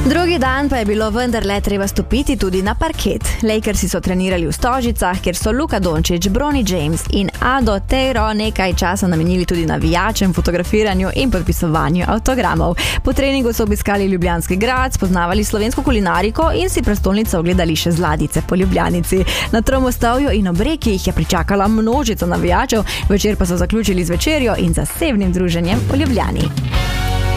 Drugi dan pa je bilo vendarle treba stopiti tudi na parket. Lakersi so trenirali v Stožicah, kjer so Luka Dončić, Bronny James in Ado Teiro nekaj časa namenili tudi navijačem, fotografiranju in podpisovanju avtogramov. Po treningu so obiskali Ljubljanski grad, spoznavali slovensko kulinariko in si prestolnico ogledali še z ladjice po Ljubljanici. Na Tromostovju in ob reki jih je pričakala množica navijačev, večer pa so zaključili z večerjo in zasebnim druženjem v Ljubljani.